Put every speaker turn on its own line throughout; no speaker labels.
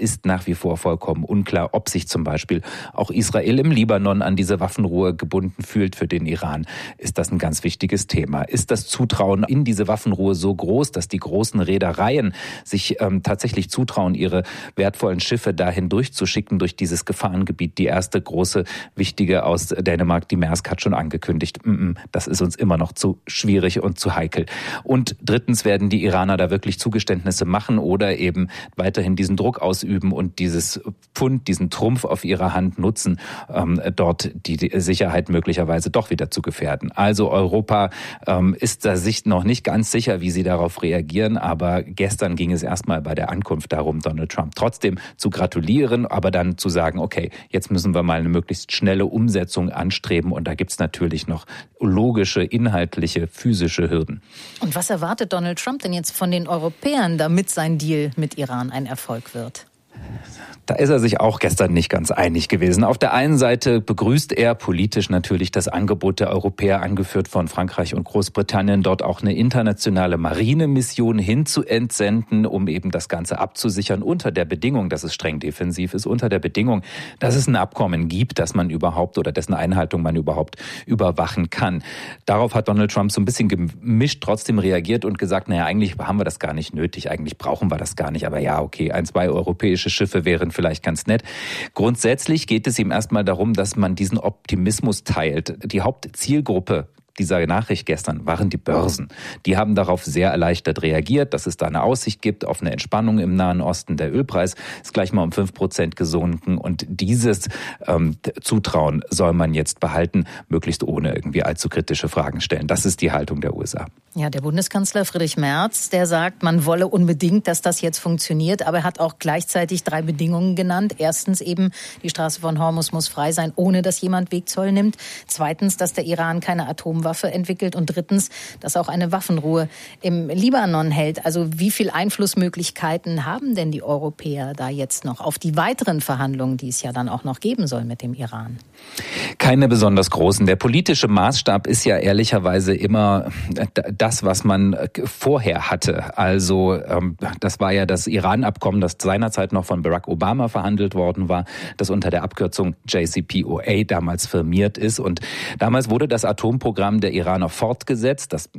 ist nach wie vor vollkommen unklar, ob sich zum Beispiel auch Israel im Libanon an diese Waffenruhe gebunden fühlt. Für den Iran ist das ein ganz wichtiges Thema. Ist das Zutrauen in diese Waffenruhe so groß, dass die großen Reedereien sich tatsächlich zutrauen, ihre wertvollen Schiffe dahin durchzuschicken, durch dieses Gefahrengebiet? Die erste große, wichtige aus Dänemark, die Maersk, hat schon angekündigt, das ist uns immer noch zu schwierig und zu heikel. Und drittens, werden die Iraner da wirklich Zugeständnisse machen oder eben weiterhin diesen Druck ausüben und dieses Pfund, diesen Trumpf auf ihrer Hand nutzen, dort die Sicherheit möglicherweise doch wieder zu gefährden. Also Europa ist da sich noch nicht ganz sicher, wie sie darauf reagieren, aber gestern ging es erstmal bei der Ankunft darum, Donald Trump trotzdem zu gratulieren, aber dann zu sagen, okay, jetzt müssen wir mal eine möglichst schnelle Umsetzung anstreben und da gibt's natürlich noch logische, inhaltliche, physische Hürden.
Und was erwartet Donald Trump denn jetzt von den Europäern, damit sein Deal mit Iran ein Erfolg wird?
Da ist er sich auch gestern nicht ganz einig gewesen. Auf der einen Seite begrüßt er politisch natürlich das Angebot der Europäer, angeführt von Frankreich und Großbritannien, dort auch eine internationale Marinemission hinzuentsenden, um eben das Ganze abzusichern, unter der Bedingung, dass es streng defensiv ist, unter der Bedingung, dass es ein Abkommen gibt, das man überhaupt oder dessen Einhaltung man überhaupt überwachen kann. Darauf hat Donald Trump so ein bisschen gemischt trotzdem reagiert und gesagt, naja, eigentlich haben wir das gar nicht nötig, eigentlich brauchen wir das gar nicht, aber ja, okay, 1, 2 europäische Schiffe wären vielleicht ganz nett. Grundsätzlich geht es ihm erstmal darum, dass man diesen Optimismus teilt. Die Hauptzielgruppe dieser Nachricht gestern waren die Börsen. Die haben darauf sehr erleichtert reagiert, dass es da eine Aussicht gibt auf eine Entspannung im Nahen Osten. Der Ölpreis ist gleich mal um 5% gesunken und dieses Zutrauen soll man jetzt behalten, möglichst ohne irgendwie allzu kritische Fragen stellen. Das ist die Haltung der USA.
Ja, der Bundeskanzler Friedrich Merz, der sagt, man wolle unbedingt, dass das jetzt funktioniert, aber er hat auch gleichzeitig 3 Bedingungen genannt. Erstens eben, die Straße von Hormuz muss frei sein, ohne dass jemand Wegzoll nimmt. Zweitens, dass der Iran keine Atomwaffe entwickelt und drittens, dass auch eine Waffenruhe im Libanon hält. Also wie viel Einflussmöglichkeiten haben denn die Europäer da jetzt noch auf die weiteren Verhandlungen, die es ja dann auch noch geben soll mit dem Iran?
Keine besonders großen. Der politische Maßstab ist ja ehrlicherweise immer das, was man vorher hatte. Also das war ja das Iran-Abkommen, das seinerzeit noch von Barack Obama verhandelt worden war, das unter der Abkürzung JCPOA damals firmiert ist. Und damals wurde das Atomprogramm der Iraner fortgesetzt. Da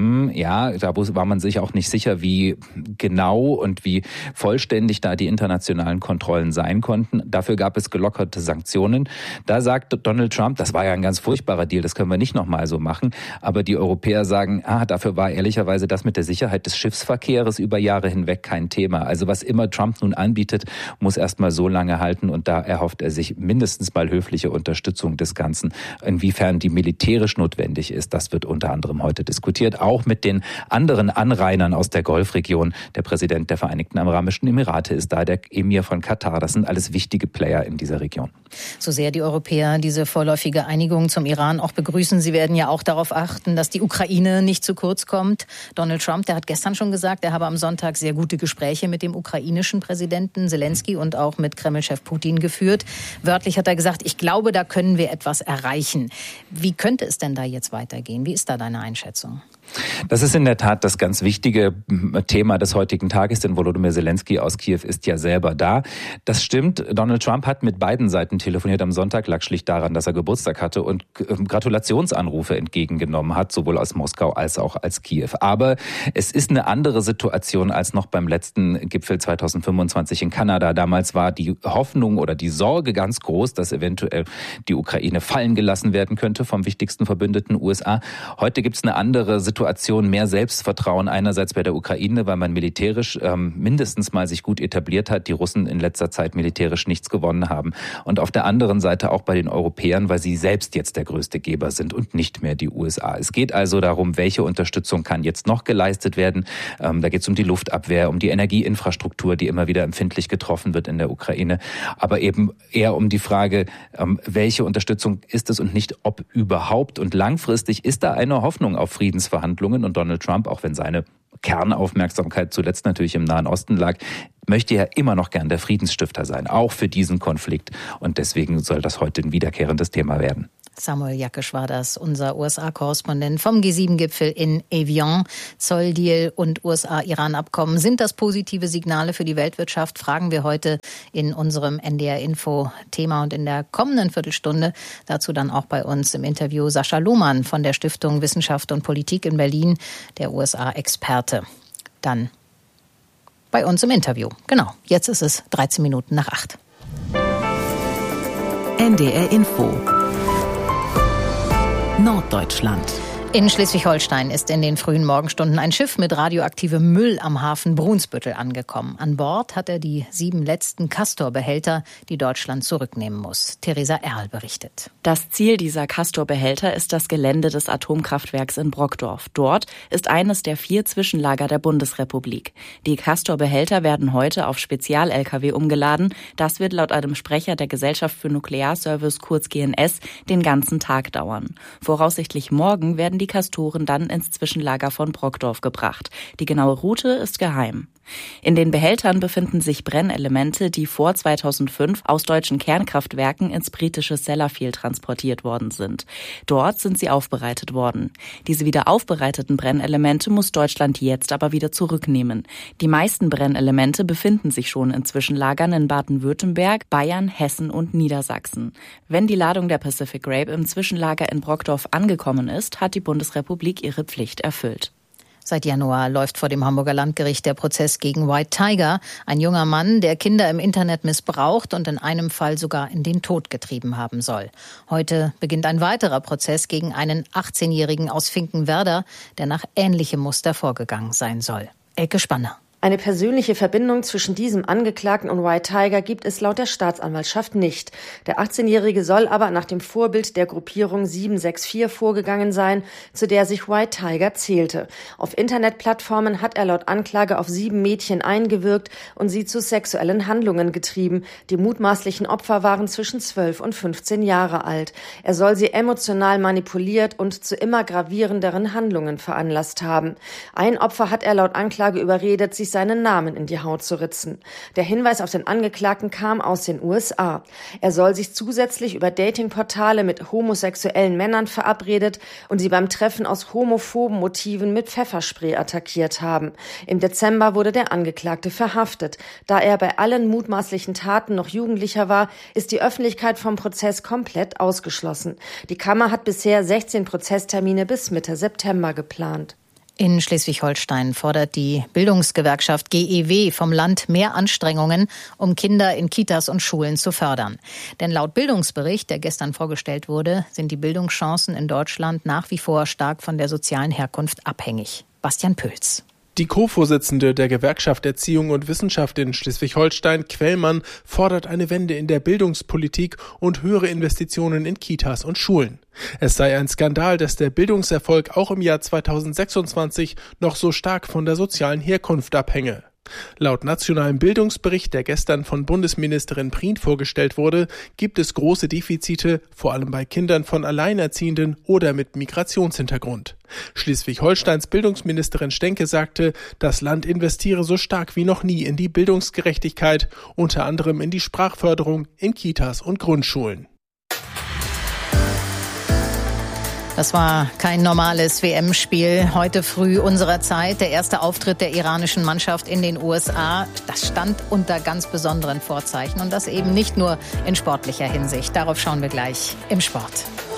war man sich auch nicht sicher, wie genau und wie vollständig da die internationalen Kontrollen sein konnten. Dafür gab es gelockerte Sanktionen. Da sagte Donald Trump, das war ja ein ganz furchtbarer Deal, das können wir nicht nochmal so machen. Aber die Europäer sagen, dafür war ehrlicherweise das mit der Sicherheit des Schiffsverkehrs über Jahre hinweg kein Thema. Also was immer Trump nun anbietet, muss erstmal so lange halten und da erhofft er sich mindestens mal höfliche Unterstützung des Ganzen. Inwiefern die militärisch notwendig ist, das wird unter anderem heute diskutiert, auch mit den anderen Anrainern aus der Golfregion. Der Präsident der Vereinigten Arabischen Emirate ist da, der Emir von Katar. Das sind alles wichtige Player in dieser Region.
So sehr die Europäer diese vorläufige Einigung zum Iran auch begrüßen, sie werden ja auch darauf achten, dass die Ukraine nicht zu kurz kommt. Donald Trump, der hat gestern schon gesagt, er habe am Sonntag sehr gute Gespräche mit dem ukrainischen Präsidenten Zelensky und auch mit Kreml-Chef Putin geführt. Wörtlich hat er gesagt, ich glaube, da können wir etwas erreichen. Wie könnte es denn da jetzt weitergehen? Wie ist da deine Einschätzung?
Das ist in der Tat das ganz wichtige Thema des heutigen Tages, denn Volodymyr Zelensky aus Kiew ist ja selber da. Das stimmt, Donald Trump hat mit beiden Seiten telefoniert am Sonntag, lag schlicht daran, dass er Geburtstag hatte und Gratulationsanrufe entgegengenommen hat, sowohl aus Moskau als auch als Kiew. Aber es ist eine andere Situation als noch beim letzten Gipfel 2025 in Kanada. Damals war die Hoffnung oder die Sorge ganz groß, dass eventuell die Ukraine fallen gelassen werden könnte vom wichtigsten Verbündeten USA. Heute gibt es eine andere Situation, mehr Selbstvertrauen einerseits bei der Ukraine, weil man militärisch mindestens mal sich gut etabliert hat, die Russen in letzter Zeit militärisch nichts gewonnen haben. Und auf der anderen Seite auch bei den Europäern, weil sie selbst jetzt der größte Geber sind und nicht mehr die USA. Es geht also darum, welche Unterstützung kann jetzt noch geleistet werden. Da geht es um die Luftabwehr, um die Energieinfrastruktur, die immer wieder empfindlich getroffen wird in der Ukraine. Aber eben eher um die Frage, welche Unterstützung ist es und nicht ob überhaupt. Und langfristig ist da eine Hoffnung auf Friedensverhandlungen. Und Donald Trump, auch wenn seine Kernaufmerksamkeit zuletzt natürlich im Nahen Osten lag, möchte ja immer noch gern der Friedensstifter sein, auch für diesen Konflikt. Und deswegen soll das heute ein wiederkehrendes Thema werden.
Samuel Jakisch war das, unser USA-Korrespondent vom G7-Gipfel in Evian. Zolldeal und USA-Iran-Abkommen, sind das positive Signale für die Weltwirtschaft? Fragen wir heute in unserem NDR-Info-Thema und in der kommenden Viertelstunde. Dazu dann auch bei uns im Interview Sascha Lohmann von der Stiftung Wissenschaft und Politik in Berlin, der USA-Experte. Dann bei uns im Interview. Genau, jetzt ist es 13 Minuten nach 8.
NDR Info Norddeutschland.
In Schleswig-Holstein ist in den frühen Morgenstunden ein Schiff mit radioaktivem Müll am Hafen Brunsbüttel angekommen. An Bord hat er die 7 letzten Castor-Behälter, die Deutschland zurücknehmen muss. Theresa Erl berichtet.
Das Ziel dieser Castor-Behälter ist das Gelände des Atomkraftwerks in Brockdorf. Dort ist eines der 4 Zwischenlager der Bundesrepublik. Die Castor-Behälter werden heute auf Spezial-Lkw umgeladen. Das wird laut einem Sprecher der Gesellschaft für Nuklearservice, kurz GNS, den ganzen Tag dauern. Voraussichtlich morgen werden die Castoren dann ins Zwischenlager von Brockdorf gebracht. Die genaue Route ist geheim. In den Behältern befinden sich Brennelemente, die vor 2005 aus deutschen Kernkraftwerken ins britische Sellafield transportiert worden sind. Dort sind sie aufbereitet worden. Diese wieder aufbereiteten Brennelemente muss Deutschland jetzt aber wieder zurücknehmen. Die meisten Brennelemente befinden sich schon in Zwischenlagern in Baden-Württemberg, Bayern, Hessen und Niedersachsen. Wenn die Ladung der Pacific Grape im Zwischenlager in Brockdorf angekommen ist, hat die Bundesrepublik ihre Pflicht erfüllt.
Seit Januar läuft vor dem Hamburger Landgericht der Prozess gegen White Tiger, ein junger Mann, der Kinder im Internet missbraucht und in einem Fall sogar in den Tod getrieben haben soll. Heute beginnt ein weiterer Prozess gegen einen 18-Jährigen aus Finkenwerder, der nach ähnlichem Muster vorgegangen sein soll. Elke Spanner.
Eine persönliche Verbindung zwischen diesem Angeklagten und White Tiger gibt es laut der Staatsanwaltschaft nicht. Der 18-Jährige soll aber nach dem Vorbild der Gruppierung 764 vorgegangen sein, zu der sich White Tiger zählte. Auf Internetplattformen hat er laut Anklage auf 7 Mädchen eingewirkt und sie zu sexuellen Handlungen getrieben. Die mutmaßlichen Opfer waren zwischen 12 und 15 Jahre alt. Er soll sie emotional manipuliert und zu immer gravierenderen Handlungen veranlasst haben. Ein Opfer hat er laut Anklage überredet, sich seinen Namen in die Haut zu ritzen. Der Hinweis auf den Angeklagten kam aus den USA. Er soll sich zusätzlich über Datingportale mit homosexuellen Männern verabredet und sie beim Treffen aus homophoben Motiven mit Pfefferspray attackiert haben. Im Dezember wurde der Angeklagte verhaftet. Da er bei allen mutmaßlichen Taten noch Jugendlicher war, ist die Öffentlichkeit vom Prozess komplett ausgeschlossen. Die Kammer hat bisher 16 Prozesstermine bis Mitte September geplant.
In Schleswig-Holstein fordert die Bildungsgewerkschaft GEW vom Land mehr Anstrengungen, um Kinder in Kitas und Schulen zu fördern. Denn laut Bildungsbericht, der gestern vorgestellt wurde, sind die Bildungschancen in Deutschland nach wie vor stark von der sozialen Herkunft abhängig. Bastian Pölz.
Die Co-Vorsitzende der Gewerkschaft Erziehung und Wissenschaft in Schleswig-Holstein, Quellmann, fordert eine Wende in der Bildungspolitik und höhere Investitionen in Kitas und Schulen. Es sei ein Skandal, dass der Bildungserfolg auch im Jahr 2026 noch so stark von der sozialen Herkunft abhänge. Laut nationalem Bildungsbericht, der gestern von Bundesministerin Prien vorgestellt wurde, gibt es große Defizite, vor allem bei Kindern von Alleinerziehenden oder mit Migrationshintergrund. Schleswig-Holsteins Bildungsministerin Stenke sagte, das Land investiere so stark wie noch nie in die Bildungsgerechtigkeit, unter anderem in die Sprachförderung in Kitas und Grundschulen.
Das war kein normales WM-Spiel. Heute früh unserer Zeit, der erste Auftritt der iranischen Mannschaft in den USA. Das stand unter ganz besonderen Vorzeichen und das eben nicht nur in sportlicher Hinsicht. Darauf schauen wir gleich im Sport.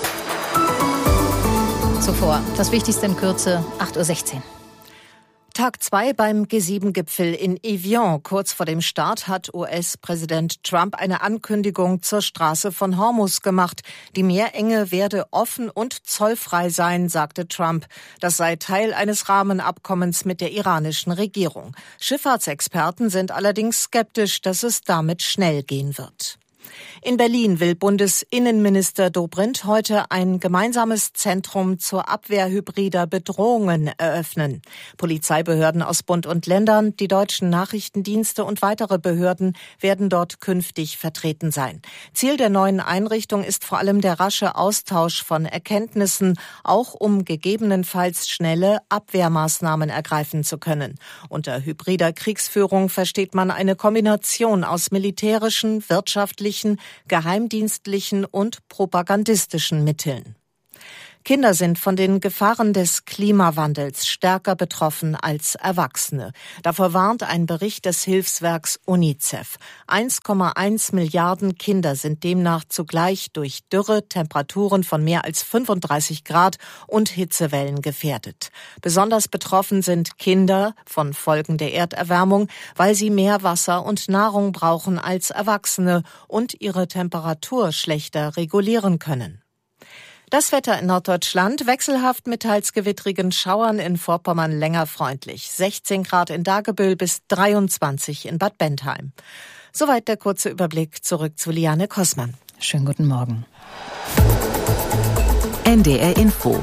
Zuvor das Wichtigste in Kürze, 8:16 Uhr.
Tag 2 beim G7-Gipfel in Evian. Kurz vor dem Start hat US-Präsident Trump eine Ankündigung zur Straße von Hormuz gemacht. Die Meerenge werde offen und zollfrei sein, sagte Trump. Das sei Teil eines Rahmenabkommens mit der iranischen Regierung. Schifffahrtsexperten sind allerdings skeptisch, dass es damit schnell gehen wird. In Berlin will Bundesinnenminister Dobrindt heute ein gemeinsames Zentrum zur Abwehr hybrider Bedrohungen eröffnen. Polizeibehörden aus Bund und Ländern, die deutschen Nachrichtendienste und weitere Behörden werden dort künftig vertreten sein. Ziel der neuen Einrichtung ist vor allem der rasche Austausch von Erkenntnissen, auch um gegebenenfalls schnelle Abwehrmaßnahmen ergreifen zu können. Unter hybrider Kriegsführung versteht man eine Kombination aus militärischen, wirtschaftlichen polizeilichen, geheimdienstlichen und propagandistischen Mitteln. Kinder sind von den Gefahren des Klimawandels stärker betroffen als Erwachsene. Davor warnt ein Bericht des Hilfswerks UNICEF. 1,1 Milliarden Kinder sind demnach zugleich durch Dürre, Temperaturen von mehr als 35 Grad und Hitzewellen gefährdet. Besonders betroffen sind Kinder von Folgen der Erderwärmung, weil sie mehr Wasser und Nahrung brauchen als Erwachsene und ihre Temperatur schlechter regulieren können. Das Wetter in Norddeutschland wechselhaft mit teils gewittrigen Schauern, in Vorpommern länger freundlich. 16 Grad in Dagebüll bis 23 in Bad Bentheim. Soweit der kurze Überblick. Zurück zu Liane Kossmann.
Schönen guten Morgen.
NDR Info.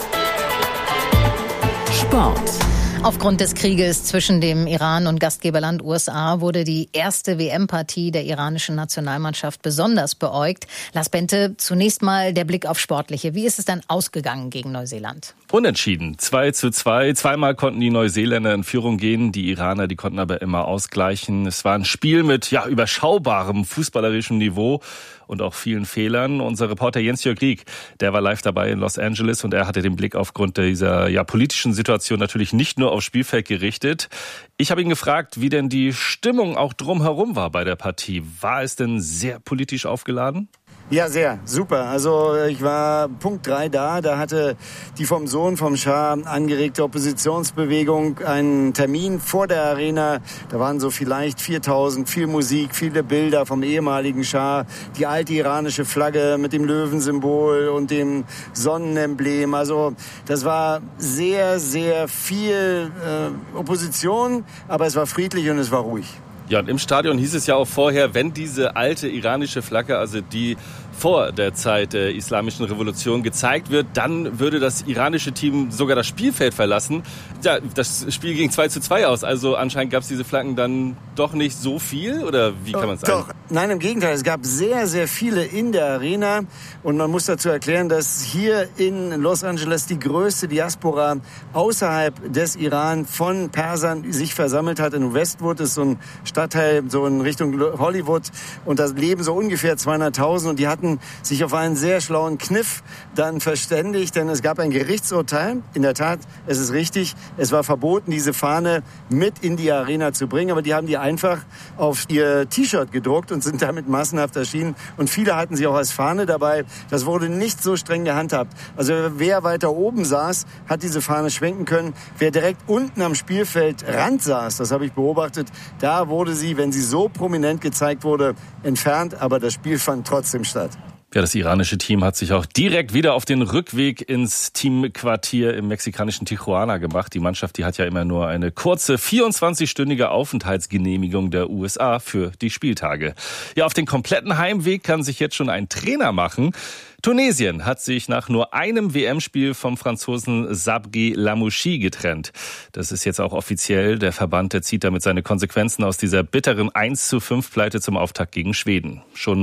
Sport.
Aufgrund des Krieges zwischen dem Iran und Gastgeberland USA wurde die erste WM-Partie der iranischen Nationalmannschaft besonders beäugt. Lars Bente, zunächst mal der Blick auf Sportliche. Wie ist es dann ausgegangen gegen Neuseeland?
Unentschieden. 2:2. Zweimal konnten die Neuseeländer in Führung gehen. Die Iraner, die konnten aber immer ausgleichen. Es war ein Spiel mit überschaubarem fußballerischem Niveau und auch vielen Fehlern. Unser Reporter Jens-Jörg Rieck, der war live dabei in Los Angeles und er hatte den Blick aufgrund dieser politischen Situation natürlich nicht nur aufs Spielfeld gerichtet. Ich habe ihn gefragt, wie denn die Stimmung auch drumherum war bei der Partie. War es denn sehr politisch aufgeladen?
Ja, sehr. Super. Also ich war Punkt 3 da. Da hatte die vom Sohn vom Schah angeregte Oppositionsbewegung einen Termin vor der Arena. Da waren so vielleicht 4.000, viel Musik, viele Bilder vom ehemaligen Schah, die alte iranische Flagge mit dem Löwensymbol und dem Sonnenemblem. Also das war sehr, sehr viel Opposition, aber es war friedlich und es war ruhig.
Ja, und im Stadion hieß es ja auch vorher, wenn diese alte iranische Flagge, also die vor der Zeit der Islamischen Revolution gezeigt wird, dann würde das iranische Team sogar das Spielfeld verlassen. Ja, das Spiel ging 2:2 aus, also anscheinend gab es diese Flaggen dann doch nicht so viel, oder wie kann man sagen?
Doch, nein, im Gegenteil, es gab sehr, sehr viele in der Arena und man muss dazu erklären, dass hier in Los Angeles die größte Diaspora außerhalb des Iran von Persern sich versammelt hat. In Westwood ist so ein Stadtteil, so in Richtung Hollywood, und da leben so ungefähr 200.000 und die hatten sich auf einen sehr schlauen Kniff dann verständigt, denn es gab ein Gerichtsurteil. In der Tat, es ist richtig, es war verboten, diese Fahne mit in die Arena zu bringen, aber die haben die einfach auf ihr T-Shirt gedruckt und sind damit massenhaft erschienen und viele hatten sie auch als Fahne dabei. Das wurde nicht so streng gehandhabt. Also wer weiter oben saß, hat diese Fahne schwenken können. Wer direkt unten am Spielfeldrand saß, das habe ich beobachtet, da wurde sie, wenn sie so prominent gezeigt wurde, entfernt, aber das Spiel fand trotzdem statt.
Ja, das iranische Team hat sich auch direkt wieder auf den Rückweg ins Teamquartier im mexikanischen Tijuana gemacht. Die Mannschaft, die hat ja immer nur eine kurze 24-stündige Aufenthaltsgenehmigung der USA für die Spieltage. Ja, auf den kompletten Heimweg kann sich jetzt schon ein Trainer machen. Tunesien hat sich nach nur einem WM-Spiel vom Franzosen Sabri Lamouchi getrennt. Das ist jetzt auch offiziell. Der Verband, der zieht damit seine Konsequenzen aus dieser bitteren 1:5-Pleite zum Auftakt gegen Schweden. Schon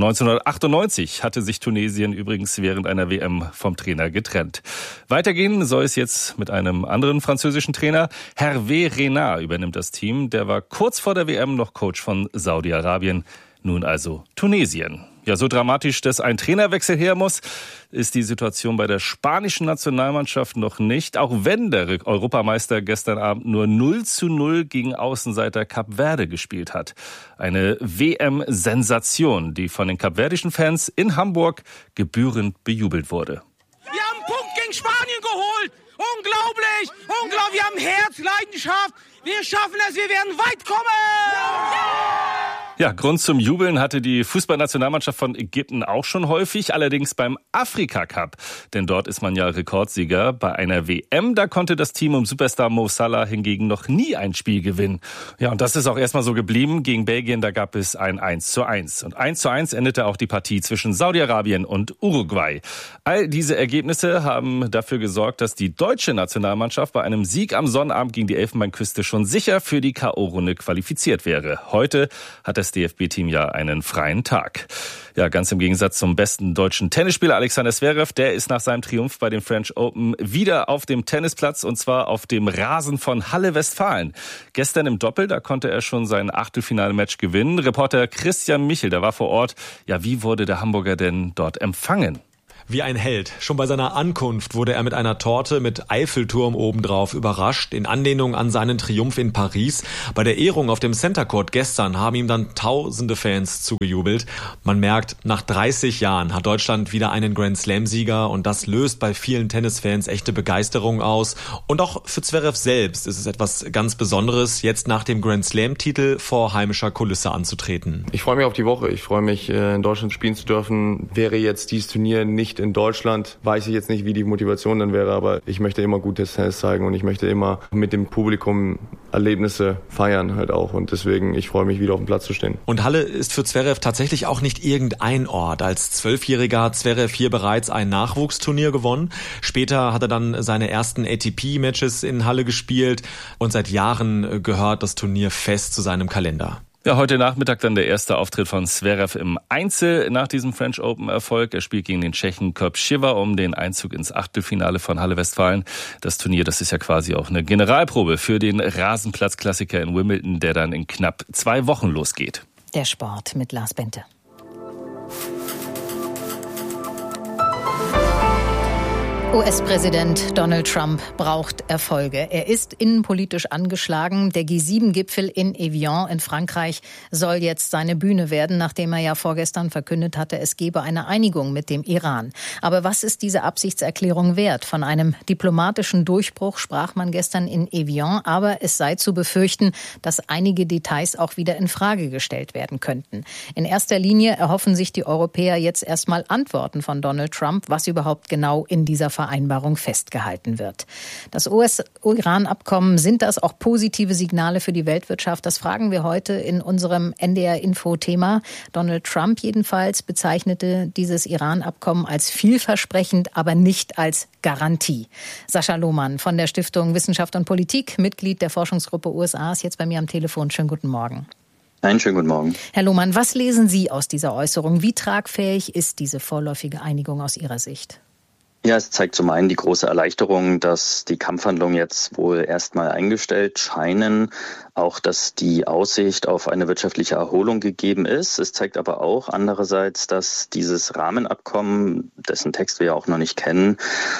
1998 hatte sich Tunesien übrigens während einer WM vom Trainer getrennt. Weitergehen soll es jetzt mit einem anderen französischen Trainer. Hervé Renard übernimmt das Team. Der war kurz vor der WM noch Coach von Saudi-Arabien. Nun also Tunesien. Ja, so dramatisch, dass ein Trainerwechsel her muss, ist die Situation bei der spanischen Nationalmannschaft noch nicht. Auch wenn der Europameister gestern Abend nur 0:0 gegen Außenseiter Kap Verde gespielt hat. Eine WM-Sensation, die von den kapverdischen Fans in Hamburg gebührend bejubelt wurde.
Wir haben einen Punkt gegen Spanien geholt. Unglaublich, unglaublich. Wir haben Herz, Leidenschaft. Wir schaffen es, wir werden weit kommen.
Ja, Grund zum Jubeln hatte die Fußballnationalmannschaft von Ägypten auch schon häufig, allerdings beim Afrika-Cup. Denn dort ist man ja Rekordsieger. Bei einer WM, da konnte das Team um Superstar Mo Salah hingegen noch nie ein Spiel gewinnen. Ja, und das ist auch erstmal so geblieben. Gegen Belgien, da gab es ein 1:1. Und 1:1 endete auch die Partie zwischen Saudi-Arabien und Uruguay. All diese Ergebnisse haben dafür gesorgt, dass die deutsche Nationalmannschaft bei einem Sieg am Sonnabend gegen die Elfenbeinküste schon sicher für die K.O.-Runde qualifiziert wäre. Heute hat es das DFB-Team ja einen freien Tag. Ja, ganz im Gegensatz zum besten deutschen Tennisspieler Alexander Zverev, der ist nach seinem Triumph bei den French Open wieder auf dem Tennisplatz und zwar auf dem Rasen von Halle Westfalen. Gestern im Doppel, da konnte er schon sein Achtelfinalmatch gewinnen. Reporter Christian Michel, der war vor Ort. Ja, wie wurde der Hamburger denn dort empfangen?
Wie ein Held. Schon bei seiner Ankunft wurde er mit einer Torte mit Eiffelturm obendrauf überrascht, in Anlehnung an seinen Triumph in Paris. Bei der Ehrung auf dem Center Court gestern haben ihm dann tausende Fans zugejubelt. Man merkt, nach 30 Jahren hat Deutschland wieder einen Grand-Slam-Sieger und das löst bei vielen Tennisfans echte Begeisterung aus. Und auch für Zverev selbst ist es etwas ganz Besonderes, jetzt nach dem Grand-Slam-Titel vor heimischer Kulisse anzutreten.
Ich freue mich auf die Woche. Ich freue mich, in Deutschland spielen zu dürfen. Wäre jetzt dieses Turnier nicht in Deutschland, weiß ich jetzt nicht, wie die Motivation dann wäre, aber ich möchte immer gutes Tennis zeigen und ich möchte immer mit dem Publikum Erlebnisse feiern halt auch und deswegen, ich freue mich wieder auf dem Platz zu stehen.
Und Halle ist für Zverev tatsächlich auch nicht irgendein Ort. Als 12-Jähriger hat Zverev hier bereits ein Nachwuchsturnier gewonnen. Später hat er dann seine ersten ATP-Matches in Halle gespielt und seit Jahren gehört das Turnier fest zu seinem Kalender.
Ja, heute Nachmittag dann der erste Auftritt von Zverev im Einzel nach diesem French Open Erfolg. Er spielt gegen den Tschechen Koepšiva um den Einzug ins Achtelfinale von Halle Westfalen. Das Turnier, das ist ja quasi auch eine Generalprobe für den Rasenplatzklassiker in Wimbledon, der dann in knapp 2 Wochen losgeht.
Der Sport mit Lars Bente. US-Präsident Donald Trump braucht Erfolge. Er ist innenpolitisch angeschlagen. Der G7-Gipfel in Evian in Frankreich soll jetzt seine Bühne werden, nachdem er ja vorgestern verkündet hatte, es gebe eine Einigung mit dem Iran. Aber was ist diese Absichtserklärung wert? Von einem diplomatischen Durchbruch sprach man gestern in Evian, aber es sei zu befürchten, dass einige Details auch wieder in Frage gestellt werden könnten. In erster Linie erhoffen sich die Europäer jetzt erstmal Antworten von Donald Trump, was überhaupt genau in dieser Vereinbarung festgehalten wird. Das US-Iran-Abkommen, sind das auch positive Signale für die Weltwirtschaft? Das fragen wir heute in unserem NDR-Info-Thema. Donald Trump jedenfalls bezeichnete dieses Iran-Abkommen als vielversprechend, aber nicht als Garantie. Sascha Lohmann von der Stiftung Wissenschaft und Politik, Mitglied der Forschungsgruppe USA, ist jetzt bei mir am Telefon. Schönen guten Morgen.
Einen schönen guten Morgen.
Herr Lohmann, was lesen Sie aus dieser Äußerung? Wie tragfähig ist diese vorläufige Einigung aus Ihrer Sicht?
Ja, es zeigt zum einen die große Erleichterung, dass die Kampfhandlungen jetzt wohl erstmal eingestellt scheinen. Auch, dass die Aussicht auf eine wirtschaftliche Erholung gegeben ist. Es zeigt aber auch andererseits, dass dieses Rahmenabkommen, dessen Text wir ja auch noch nicht kennen,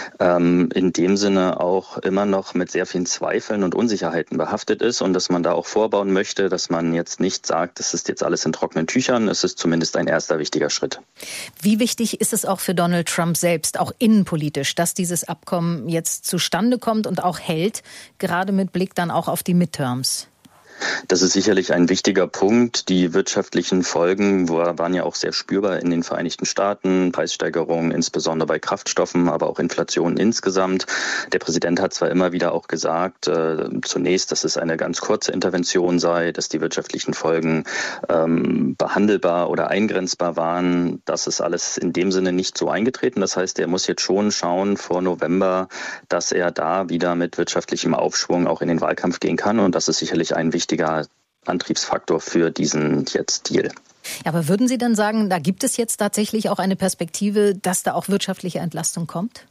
in dem Sinne auch immer noch mit sehr vielen Zweifeln und Unsicherheiten behaftet ist und dass man da auch vorbauen möchte, dass man jetzt nicht sagt, das ist jetzt alles in trockenen Tüchern. Es ist zumindest ein erster wichtiger Schritt.
Wie wichtig ist es auch für Donald Trump selbst, auch innenpolitisch, dass dieses Abkommen jetzt zustande kommt und auch hält, gerade mit Blick dann auch auf die Midterms?
Das ist sicherlich ein wichtiger Punkt. Die wirtschaftlichen Folgen waren ja auch sehr spürbar in den Vereinigten Staaten. Preissteigerungen, insbesondere bei Kraftstoffen, aber auch Inflation insgesamt. Der Präsident hat zwar immer wieder auch gesagt, zunächst, dass es eine ganz kurze Intervention sei, dass die wirtschaftlichen Folgen behandelbar oder eingrenzbar waren. Das ist alles in dem Sinne nicht so eingetreten. Das heißt, er muss jetzt schon schauen vor November, dass er da wieder mit wirtschaftlichem Aufschwung auch in den Wahlkampf gehen kann. Und das ist sicherlich ein wichtiger Antriebsfaktor für diesen jetzt Deal.
Ja, aber würden Sie dann sagen, da gibt es jetzt tatsächlich auch eine Perspektive, dass da auch wirtschaftliche Entlastung kommt?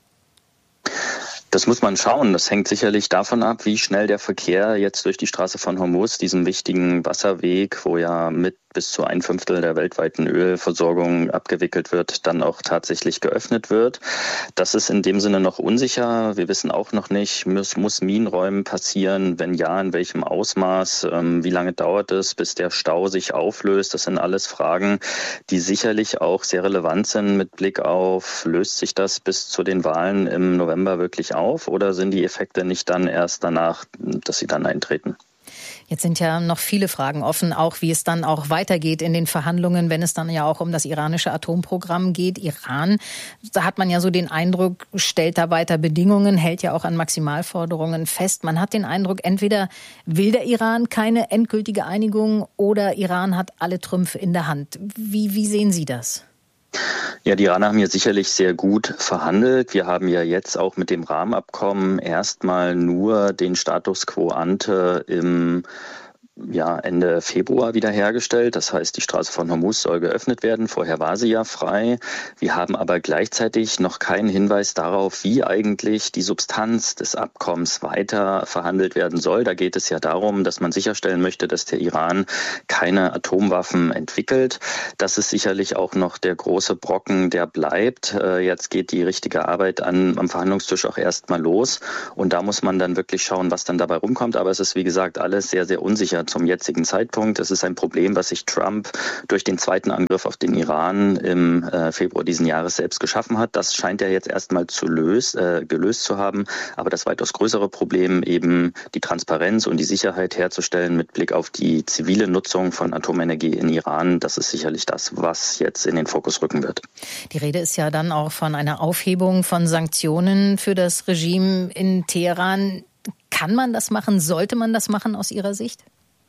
Das muss man schauen. Das hängt sicherlich davon ab, wie schnell der Verkehr jetzt durch die Straße von Hormuz, diesen wichtigen Wasserweg, wo ja mit bis zu 1/5 der weltweiten Ölversorgung abgewickelt wird, dann auch tatsächlich geöffnet wird. Das ist in dem Sinne noch unsicher. Wir wissen auch noch nicht, muss Minenräumen passieren? Wenn ja, in welchem Ausmaß? Wie lange dauert es, bis der Stau sich auflöst? Das sind alles Fragen, die sicherlich auch sehr relevant sind mit Blick auf, löst sich das bis zu den Wahlen im November wirklich auf oder sind die Effekte nicht dann erst danach, dass sie dann eintreten?
Jetzt sind ja noch viele Fragen offen, auch wie es dann auch weitergeht in den Verhandlungen, wenn es dann ja auch um das iranische Atomprogramm geht. Iran, da hat man ja so den Eindruck, stellt da weiter Bedingungen, hält ja auch an Maximalforderungen fest. Man hat den Eindruck, entweder will der Iran keine endgültige Einigung oder Iran hat alle Trümpfe in der Hand. Wie sehen Sie das?
Ja, die Iraner haben ja sicherlich sehr gut verhandelt. Wir haben ja jetzt auch mit dem Rahmenabkommen erstmal nur den Status quo ante im Ende Februar wiederhergestellt. Das heißt, die Straße von Hormuz soll geöffnet werden. Vorher war sie ja frei. Wir haben aber gleichzeitig noch keinen Hinweis darauf, wie eigentlich die Substanz des Abkommens weiter verhandelt werden soll. Da geht es ja darum, dass man sicherstellen möchte, dass der Iran keine Atomwaffen entwickelt. Das ist sicherlich auch noch der große Brocken, der bleibt. Jetzt geht die richtige Arbeit am Verhandlungstisch auch erstmal los. Und da muss man dann wirklich schauen, was dann dabei rumkommt. Aber es ist, wie gesagt, alles sehr, sehr unsicher zum jetzigen Zeitpunkt. Es ist ein Problem, was sich Trump durch den zweiten Angriff auf den Iran im Februar diesen Jahres selbst geschaffen hat. Das scheint er jetzt erstmal gelöst zu haben. Aber das weitaus größere Problem, eben die Transparenz und die Sicherheit herzustellen mit Blick auf die zivile Nutzung von Atomenergie in Iran, das ist sicherlich das, was jetzt in den Fokus rücken wird.
Die Rede ist ja dann auch von einer Aufhebung von Sanktionen für das Regime in Teheran. Kann man das machen? Sollte man das machen aus Ihrer Sicht?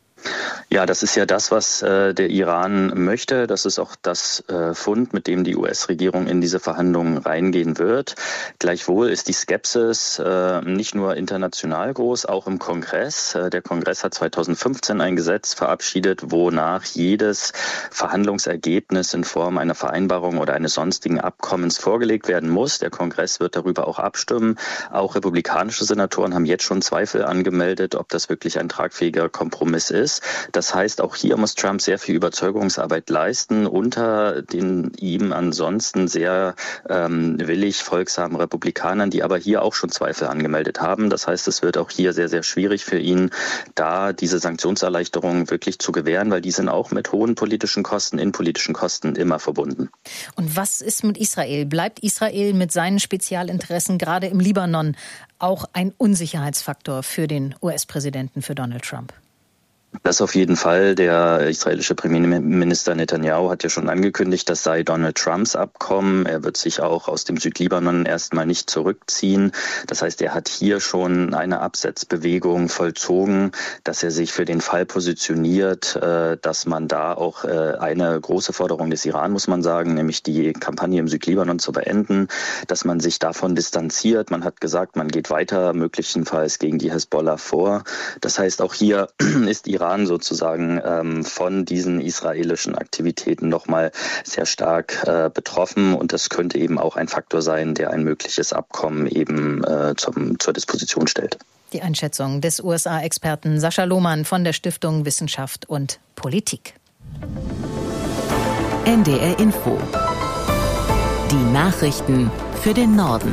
Ja, das ist ja das, was der Iran möchte. Das ist auch das Fund, mit dem die US-Regierung in diese Verhandlungen reingehen wird. Gleichwohl ist die Skepsis nicht nur international groß, auch im Kongress. Der Kongress hat 2015 ein Gesetz verabschiedet, wonach jedes Verhandlungsergebnis in Form einer Vereinbarung oder eines sonstigen Abkommens vorgelegt werden muss. Der Kongress wird darüber auch abstimmen. Auch republikanische Senatoren haben jetzt schon Zweifel angemeldet, ob das wirklich ein tragfähiger Kompromiss ist. Das heißt, auch hier muss Trump sehr viel Überzeugungsarbeit leisten unter den ihm ansonsten sehr willig folgsamen Republikanern, die aber hier auch schon Zweifel angemeldet haben. Das heißt, es wird auch hier sehr, sehr schwierig für ihn, da diese Sanktionserleichterungen wirklich zu gewähren, weil die sind auch mit hohen politischen Kosten, innenpolitischen Kosten immer verbunden.
Und was ist mit Israel? Bleibt Israel mit seinen Spezialinteressen gerade im Libanon auch ein Unsicherheitsfaktor für den US-Präsidenten, für Donald Trump?
Das auf jeden Fall. Der israelische Premierminister Netanyahu hat ja schon angekündigt, das sei Donald Trumps Abkommen. Er wird sich auch aus dem Südlibanon erstmal nicht zurückziehen. Das heißt, er hat hier schon eine Absetzbewegung vollzogen, dass er sich für den Fall positioniert, dass man da auch eine große Forderung des Iran, muss man sagen, nämlich die Kampagne im Südlibanon zu beenden, dass man sich davon distanziert. Man hat gesagt, man geht weiter, möglicherweise gegen die Hezbollah vor. Das heißt, auch hier ist Iran sozusagen von diesen israelischen Aktivitäten nochmal sehr stark betroffen, und das könnte eben auch ein Faktor sein, der ein mögliches Abkommen eben zur Disposition stellt.
Die Einschätzung des USA-Experten Sascha Lohmann von der Stiftung Wissenschaft und Politik.
NDR Info. Die Nachrichten für den Norden.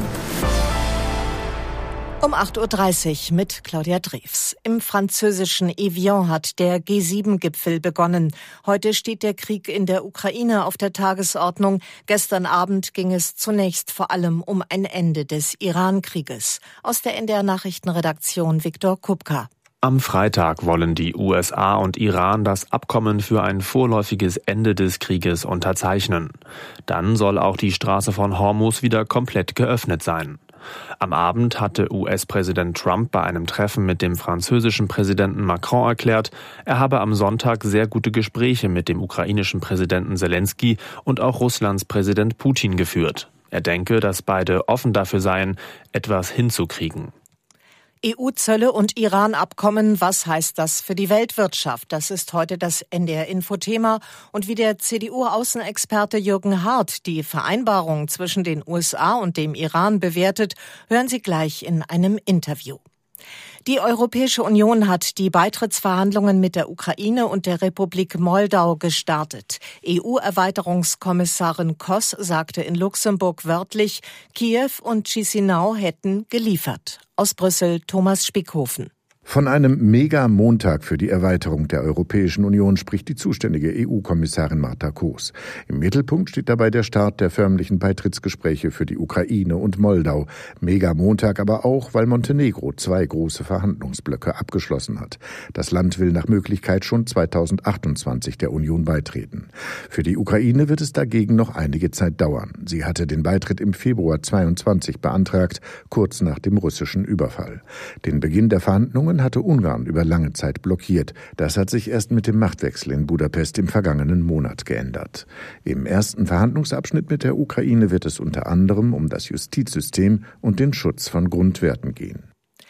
Um 8.30 Uhr mit Claudia Drews. Im französischen Evian hat der G7-Gipfel begonnen. Heute steht der Krieg in der Ukraine auf der Tagesordnung. Gestern Abend ging es zunächst vor allem um ein Ende des Iran-Krieges. Aus der NDR-Nachrichtenredaktion Viktor Kupka.
Am Freitag wollen die USA und Iran das Abkommen für ein vorläufiges Ende des Krieges unterzeichnen. Dann soll auch die Straße von Hormuz wieder komplett geöffnet sein. Am Abend hatte US-Präsident Trump bei einem Treffen mit dem französischen Präsidenten Macron erklärt, er habe am Sonntag sehr gute Gespräche mit dem ukrainischen Präsidenten Selensky und auch Russlands Präsident Putin geführt. Er denke, dass beide offen dafür seien, etwas hinzukriegen.
EU-Zölle und Iran-Abkommen, was heißt das für die Weltwirtschaft? Das ist heute das NDR-Info-Thema. Und wie der CDU-Außenexperte Jürgen Hart die Vereinbarung zwischen den USA und dem Iran bewertet, hören Sie gleich in einem Interview. Die Europäische Union hat die Beitrittsverhandlungen mit der Ukraine und der Republik Moldau gestartet. EU-Erweiterungskommissarin Koss sagte in Luxemburg wörtlich, Kiew und Chisinau hätten geliefert. Aus Brüssel Thomas Spickhofen.
Von einem Mega-Montag für die Erweiterung der Europäischen Union spricht die zuständige EU-Kommissarin Marta Koos. Im Mittelpunkt steht dabei der Start der förmlichen Beitrittsgespräche für die Ukraine und Moldau. Mega-Montag aber auch, weil Montenegro 2 große Verhandlungsblöcke abgeschlossen hat. Das Land will nach Möglichkeit schon 2028 der Union beitreten. Für die Ukraine wird es dagegen noch einige Zeit dauern. Sie hatte den Beitritt im Februar 2022 beantragt, kurz nach dem russischen Überfall. Den Beginn der Verhandlungen hatte Ungarn über lange Zeit blockiert. Das hat sich erst mit dem Machtwechsel in Budapest im vergangenen Monat geändert. Im ersten Verhandlungsabschnitt mit der Ukraine wird es unter anderem um das Justizsystem und den Schutz von Grundwerten gehen.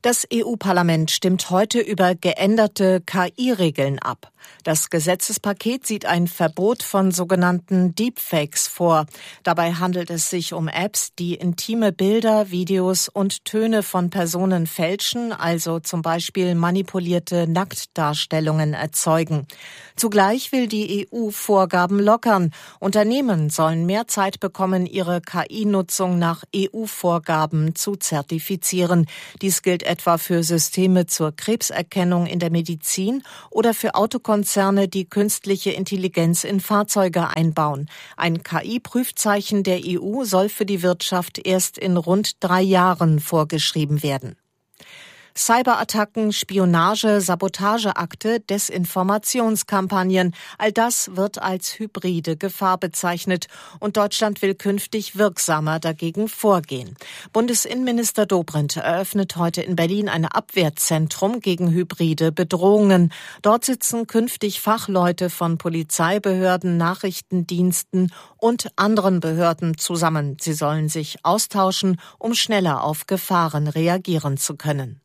Das EU-Parlament stimmt heute über geänderte KI-Regeln ab. Das Gesetzespaket sieht ein Verbot von sogenannten Deepfakes vor. Dabei handelt es sich um Apps, die intime Bilder, Videos und Töne von Personen fälschen, also zum Beispiel manipulierte Nacktdarstellungen erzeugen. Zugleich will die EU Vorgaben lockern. Unternehmen sollen mehr Zeit bekommen, ihre KI-Nutzung nach EU-Vorgaben zu zertifizieren. Dies gilt etwa für Systeme zur Krebserkennung in der Medizin oder für Autokonzerne, die künstliche Intelligenz in Fahrzeuge einbauen. Ein KI-Prüfzeichen der EU soll für die Wirtschaft erst in rund 3 Jahren vorgeschrieben werden. Cyberattacken, Spionage, Sabotageakte, Desinformationskampagnen, all das wird als hybride Gefahr bezeichnet und Deutschland will künftig wirksamer dagegen vorgehen. Bundesinnenminister Dobrindt eröffnet heute in Berlin ein Abwehrzentrum gegen hybride Bedrohungen. Dort sitzen künftig Fachleute von Polizeibehörden, Nachrichtendiensten und anderen Behörden zusammen. Sie sollen sich austauschen, um schneller auf Gefahren reagieren zu können.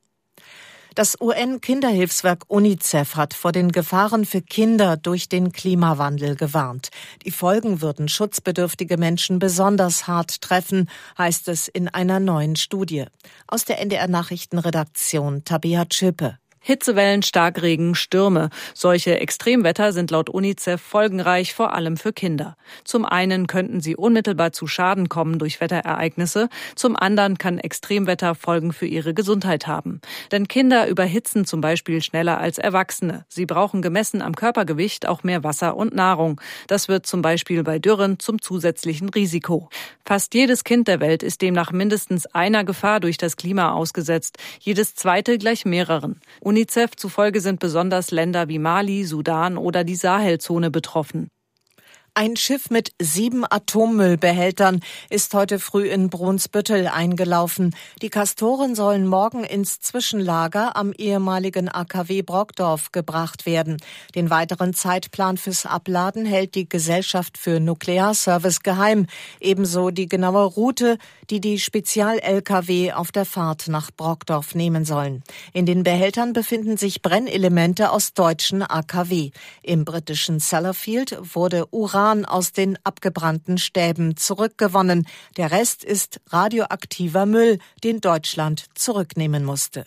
Das UN-Kinderhilfswerk UNICEF hat vor den Gefahren für Kinder durch den Klimawandel gewarnt. Die Folgen würden schutzbedürftige Menschen besonders hart treffen, heißt es in einer neuen Studie. Aus der NDR-Nachrichtenredaktion Tabea Zschöpe.
Hitzewellen, Starkregen, Stürme. Solche Extremwetter sind laut UNICEF folgenreich, vor allem für Kinder. Zum einen könnten sie unmittelbar zu Schaden kommen durch Wetterereignisse, zum anderen kann Extremwetter Folgen für ihre Gesundheit haben. Denn Kinder überhitzen zum Beispiel schneller als Erwachsene. Sie brauchen gemessen am Körpergewicht auch mehr Wasser und Nahrung. Das wird zum Beispiel bei Dürren zum zusätzlichen Risiko. Fast jedes Kind der Welt ist demnach mindestens einer Gefahr durch das Klima ausgesetzt, jedes zweite gleich mehreren. UNICEF zufolge sind besonders Länder wie Mali, Sudan oder die Sahelzone betroffen.
Ein Schiff mit 7 Atommüllbehältern ist heute früh in Brunsbüttel eingelaufen. Die Castoren sollen morgen ins Zwischenlager am ehemaligen AKW Brockdorf gebracht werden. Den weiteren Zeitplan fürs Abladen hält die Gesellschaft für Nuklearservice geheim. Ebenso die genaue Route, die die Spezial-LKW auf der Fahrt nach Brockdorf nehmen sollen. In den Behältern befinden sich Brennelemente aus deutschen AKW. Im britischen Sellafield wurde Uran aus den abgebrannten Stäben zurückgewonnen. Der Rest ist radioaktiver Müll, den Deutschland zurücknehmen musste.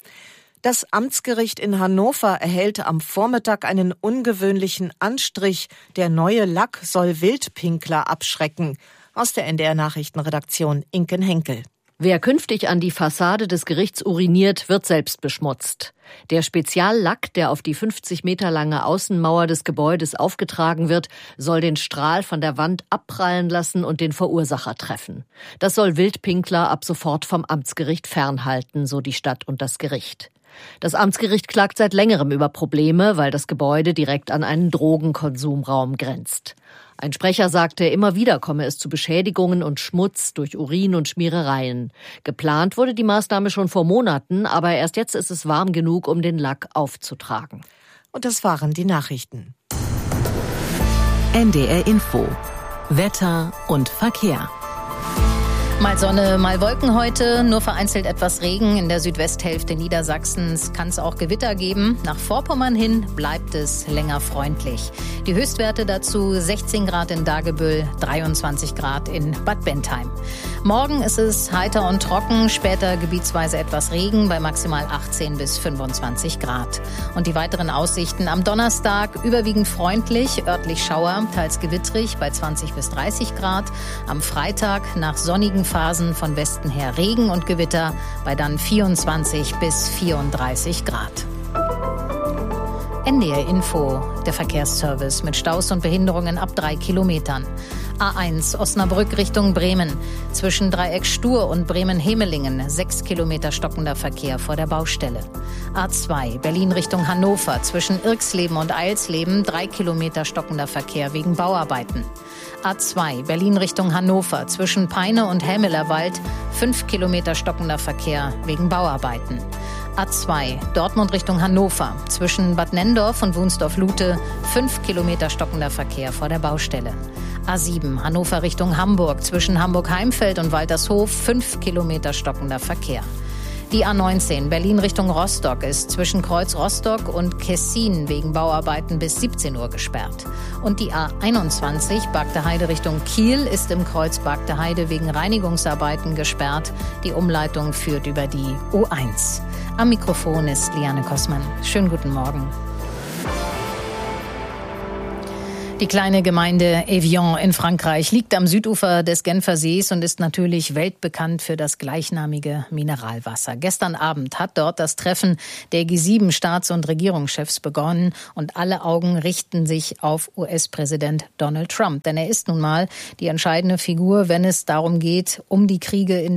Das Amtsgericht in Hannover erhält am Vormittag einen ungewöhnlichen Anstrich. Der neue Lack soll Wildpinkler abschrecken. Aus der NDR-Nachrichtenredaktion Inken Henkel.
Wer künftig an die Fassade des Gerichts uriniert, wird selbst beschmutzt. Der Speziallack, der auf die 50 Meter lange Außenmauer des Gebäudes aufgetragen wird, soll den Strahl von der Wand abprallen lassen und den Verursacher treffen. Das soll Wildpinkler ab sofort vom Amtsgericht fernhalten, so die Stadt und das Gericht. Das Amtsgericht klagt seit längerem über Probleme, weil das Gebäude direkt an einen Drogenkonsumraum grenzt. Ein Sprecher sagte, immer wieder komme es zu Beschädigungen und Schmutz durch Urin und Schmierereien. Geplant wurde die Maßnahme schon vor Monaten, aber erst jetzt ist es warm genug, um den Lack aufzutragen.
Und das waren die Nachrichten.
NDR Info. Wetter und Verkehr.
Mal Sonne, mal Wolken heute, nur vereinzelt etwas Regen. In der Südwesthälfte Niedersachsens kann es auch Gewitter geben. Nach Vorpommern hin bleibt es länger freundlich. Die Höchstwerte dazu 16 Grad in Dagebüll, 23 Grad in Bad Bentheim. Morgen ist es heiter und trocken, später gebietsweise etwas Regen bei maximal 18 bis 25 Grad. Und die weiteren Aussichten am Donnerstag überwiegend freundlich, örtlich Schauer, teils gewittrig bei 20 bis 30 Grad. Am Freitag nach sonnigen Phasen von Westen her Regen und Gewitter bei dann 24 bis 34 Grad. NDR Info, der Verkehrsservice mit Staus und Behinderungen ab 3 Kilometern. A1 Osnabrück Richtung Bremen. Zwischen Dreieck Stur und Bremen-Hemelingen 6 Kilometer stockender Verkehr vor der Baustelle. A2 Berlin Richtung Hannover. Zwischen Irxleben und Eilsleben 3 Kilometer stockender Verkehr wegen Bauarbeiten. A2 Berlin Richtung Hannover. Zwischen Peine und Hämelerwald 5 Kilometer stockender Verkehr wegen Bauarbeiten. A2 Dortmund Richtung Hannover. Zwischen Bad Nenndorf und Wunsdorf-Lute 5 Kilometer stockender Verkehr vor der Baustelle. A7 Hannover Richtung Hamburg. Zwischen Hamburg-Heimfeld und Waltershof 5 Kilometer stockender Verkehr. Die A19 Berlin Richtung Rostock ist zwischen Kreuz Rostock und Kessin wegen Bauarbeiten bis 17 Uhr gesperrt. Und die A21 Bagdeheide Richtung Kiel ist im Kreuz Bagdeheide wegen Reinigungsarbeiten gesperrt. Die Umleitung führt über die U1. Am Mikrofon ist Liane Kossmann. Schönen guten Morgen. Die kleine Gemeinde Evian in Frankreich liegt am Südufer des Genfer Sees und ist natürlich weltbekannt für das gleichnamige Mineralwasser. Gestern Abend hat dort das Treffen der G7-Staats- und Regierungschefs begonnen und alle Augen richten sich auf US-Präsident Donald Trump. Denn er ist nun mal die entscheidende Figur, wenn es darum geht, um den Krieg in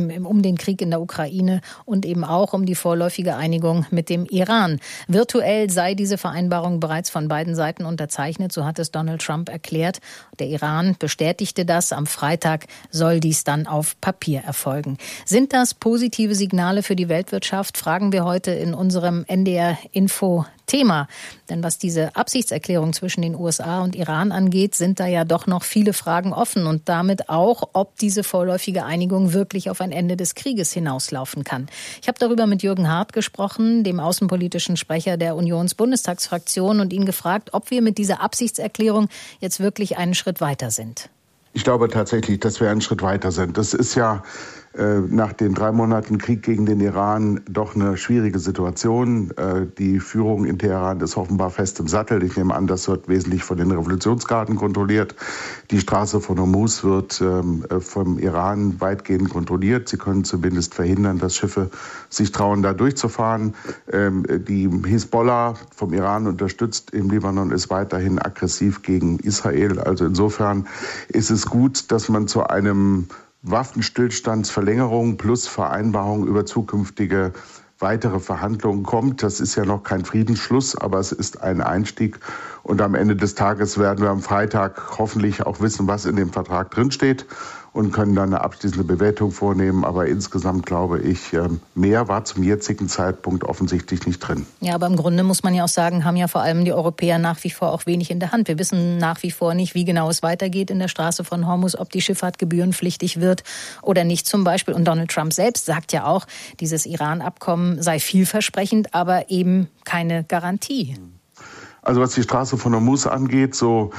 der Ukraine und eben auch um die vorläufige Einigung mit dem Iran. Virtuell sei diese Vereinbarung bereits von beiden Seiten unterzeichnet, so hat es Donald Trump erklärt. Der Iran bestätigte das. Am Freitag soll dies dann auf Papier erfolgen. Sind das positive Signale für die Weltwirtschaft? Fragen wir heute in unserem NDR-Info-Thema. Denn was diese Absichtserklärung zwischen den USA und Iran angeht, sind da ja doch noch viele Fragen offen und damit auch, ob diese vorläufige Einigung wirklich auf ein Ende des Krieges hinauslaufen kann. Ich habe darüber mit Jürgen Hart gesprochen, dem außenpolitischen Sprecher der Unionsbundestagsfraktion, und ihn gefragt, ob wir mit dieser Absichtserklärung jetzt wirklich einen Schritt weiter sind.
Ich glaube tatsächlich, dass wir einen Schritt weiter sind. Das ist ja nach den 3 Monaten Krieg gegen den Iran doch eine schwierige Situation. Die Führung in Teheran ist offenbar fest im Sattel. Ich nehme an, das wird wesentlich von den Revolutionsgarden kontrolliert. Die Straße von Hormuz wird vom Iran weitgehend kontrolliert. Sie können zumindest verhindern, dass Schiffe sich trauen, da durchzufahren. Die Hisbollah, vom Iran unterstützt im Libanon, ist weiterhin aggressiv gegen Israel. Also insofern ist es gut, dass man zu einem Waffenstillstandsverlängerung plus Vereinbarung über zukünftige weitere Verhandlungen kommt. Das ist ja noch kein Friedensschluss, aber es ist ein Einstieg. Und am Ende des Tages werden wir am Freitag hoffentlich auch wissen, was in dem Vertrag drinsteht und können dann eine abschließende Bewertung vornehmen. Aber insgesamt glaube ich, mehr war zum jetzigen Zeitpunkt offensichtlich nicht drin.
Ja, aber im Grunde muss man ja auch sagen, haben ja vor allem die Europäer nach wie vor auch wenig in der Hand. Wir wissen nach wie vor nicht, wie genau es weitergeht in der Straße von Hormuz, ob die Schifffahrt gebührenpflichtig wird oder nicht zum Beispiel. Und Donald Trump selbst sagt ja auch, dieses Iran-Abkommen sei vielversprechend, aber eben keine Garantie.
Also was die Straße von Hormuz angeht, so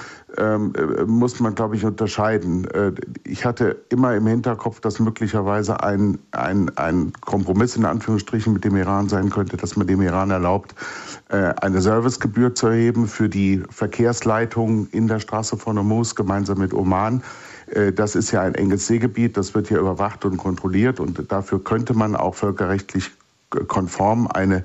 muss man, glaube ich, unterscheiden. Ich hatte immer im Hinterkopf, dass möglicherweise ein Kompromiss in Anführungsstrichen mit dem Iran sein könnte, dass man dem Iran erlaubt, eine Servicegebühr zu erheben für die Verkehrsleitung in der Straße von Hormuz gemeinsam mit Oman. Das ist ja ein enges Seegebiet, das wird hier überwacht und kontrolliert und dafür könnte man auch völkerrechtlich konform eine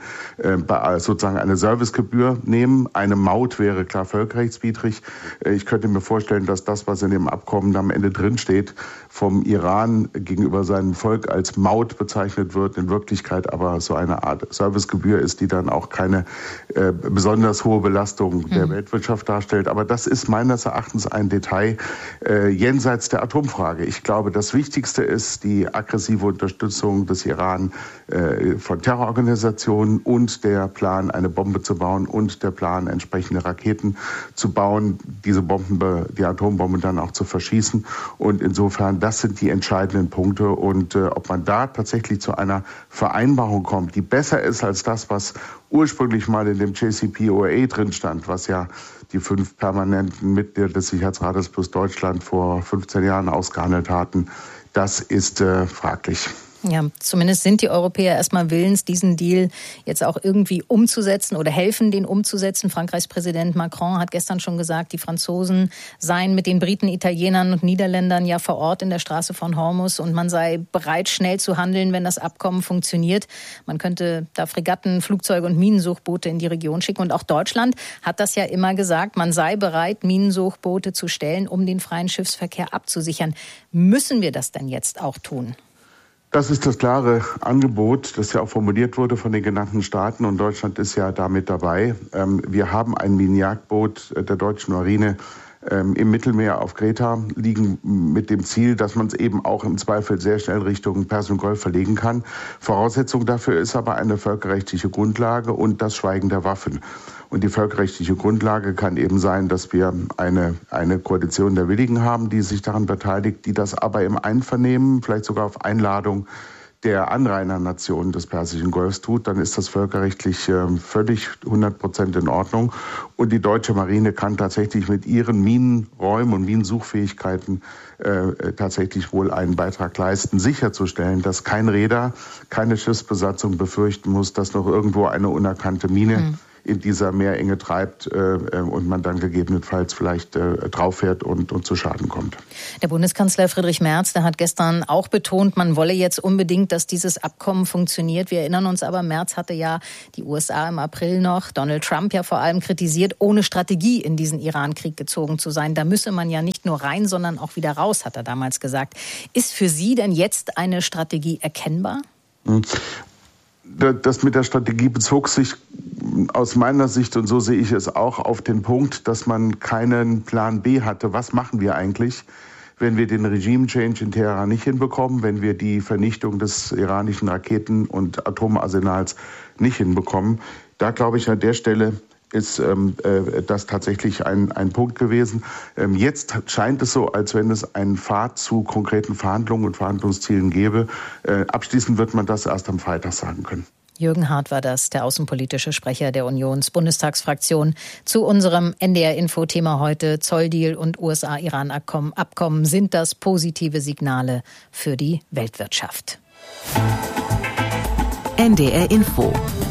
Servicegebühr nehmen. Eine Maut wäre klar völkerrechtswidrig. Ich könnte mir vorstellen, dass das, was in dem Abkommen am Ende drinsteht, vom Iran gegenüber seinem Volk als Maut bezeichnet wird, in Wirklichkeit aber so eine Art Servicegebühr ist, die dann auch keine besonders hohe Belastung der Weltwirtschaft darstellt. Aber das ist meines Erachtens ein Detail jenseits der Atomfrage. Ich glaube, das Wichtigste ist die aggressive Unterstützung des Iran von Terrororganisationen und der Plan, eine Bombe zu bauen und der Plan, entsprechende Raketen zu bauen, die Atombombe dann auch zu verschießen. Und insofern, das sind die entscheidenden Punkte. Und ob man da tatsächlich zu einer Vereinbarung kommt, die besser ist als das, was ursprünglich mal in dem JCPOA drin stand, was ja die 5 permanenten Mitglieder des Sicherheitsrates plus Deutschland vor 15 Jahren ausgehandelt hatten, das ist fraglich.
Ja, zumindest sind die Europäer erstmal willens, diesen Deal jetzt auch irgendwie umzusetzen oder helfen, den umzusetzen. Frankreichs Präsident Macron hat gestern schon gesagt, die Franzosen seien mit den Briten, Italienern und Niederländern ja vor Ort in der Straße von Hormuz und man sei bereit, schnell zu handeln, wenn das Abkommen funktioniert. Man könnte da Fregatten, Flugzeuge und Minensuchboote in die Region schicken. Und auch Deutschland hat das ja immer gesagt, man sei bereit, Minensuchboote zu stellen, um den freien Schiffsverkehr abzusichern. Müssen wir das denn jetzt auch tun?
Das ist das klare Angebot, das ja auch formuliert wurde von den genannten Staaten und Deutschland ist ja damit dabei. Wir haben ein Minenjagdboot der deutschen Marine im Mittelmeer auf Kreta liegen mit dem Ziel, dass man es eben auch im Zweifel sehr schnell Richtung Persischen Golf verlegen kann. Voraussetzung dafür ist aber eine völkerrechtliche Grundlage und das Schweigen der Waffen. Und die völkerrechtliche Grundlage kann eben sein, dass wir eine Koalition der Willigen haben, die sich daran beteiligt, die das aber im Einvernehmen, vielleicht sogar auf Einladung der Anrainernationen des Persischen Golfs tut, dann ist das völkerrechtlich völlig 100% in Ordnung. Und die deutsche Marine kann tatsächlich mit ihren Minenräumen und Minensuchfähigkeiten tatsächlich wohl einen Beitrag leisten, sicherzustellen, dass kein Reeder, keine Schiffsbesatzung befürchten muss, dass noch irgendwo eine unerkannte Mine in dieser Meerenge treibt und man dann gegebenenfalls vielleicht drauf fährt und zu Schaden kommt.
Der Bundeskanzler Friedrich Merz, der hat gestern auch betont, man wolle jetzt unbedingt, dass dieses Abkommen funktioniert. Wir erinnern uns aber, Merz hatte ja die USA im April noch, Donald Trump ja vor allem kritisiert, ohne Strategie in diesen Iran-Krieg gezogen zu sein. Da müsse man ja nicht nur rein, sondern auch wieder raus, hat er damals gesagt. Ist für Sie denn jetzt eine Strategie erkennbar?
Das mit der Strategie bezog sich aus meiner Sicht, und so sehe ich es auch, auf den Punkt, dass man keinen Plan B hatte. Was machen wir eigentlich, wenn wir den Regime-Change in Teheran nicht hinbekommen, wenn wir die Vernichtung des iranischen Raketen- und Atomarsenals nicht hinbekommen? Da glaube ich, an der Stelle ist das tatsächlich ein Punkt gewesen. Jetzt scheint es so, als wenn es einen Pfad zu konkreten Verhandlungen und Verhandlungszielen gäbe. Abschließend wird man das erst am Freitag sagen können.
Jürgen Hart war das, der außenpolitische Sprecher der Unionsbundestagsfraktion. Zu unserem NDR-Info-Thema heute: Zolldeal und USA-Iran-Abkommen. Sind das positive Signale für die Weltwirtschaft?
NDR-Info